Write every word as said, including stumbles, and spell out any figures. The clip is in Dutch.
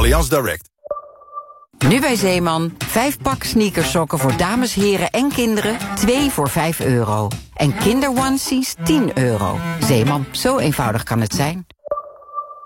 Allianz Direct. Nu bij Zeeman. Vijf pak sneakersokken voor dames, heren en kinderen. Twee voor vijf euro. En kinderonesies tien euro. Zeeman, zo eenvoudig kan het zijn.